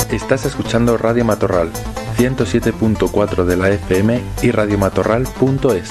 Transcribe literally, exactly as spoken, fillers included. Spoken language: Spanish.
Estás escuchando Radio Matorral, ciento siete punto cuatro de la F M y radiomatorral punto es.